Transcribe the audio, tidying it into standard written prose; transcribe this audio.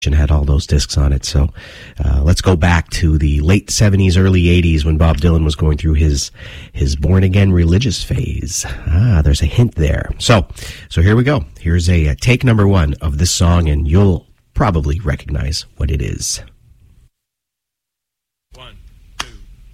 had all those discs on it. So let's go back to the late 70s, early 80s when Bob Dylan was going through his born-again religious phase. There's a hint there. So here we go. Here's a take number one of this song, and you'll probably recognize what it is.